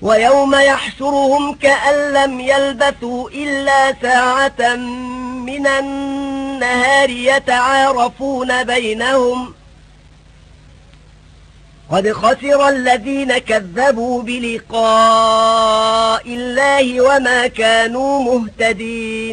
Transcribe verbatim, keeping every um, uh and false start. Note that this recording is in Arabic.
ويوم يحشرهم كأن لم يلبثوا إلا ساعة من النهار يتعارفون بينهم قد خسر الذين كذبوا بلقاء الله وما كانوا مهتدين.